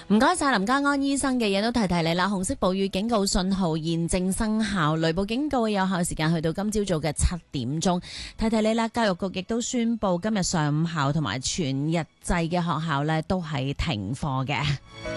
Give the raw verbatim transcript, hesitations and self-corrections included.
唔該晒林家安醫生嘅嘢都提提你啦。紅色暴雨警告信號現正生效，雷暴警告嘅有效時間去到今朝早嘅七點鐘。提提你啦，教育局亦都宣布今日上午校同埋全日制嘅學校呢都係停課嘅。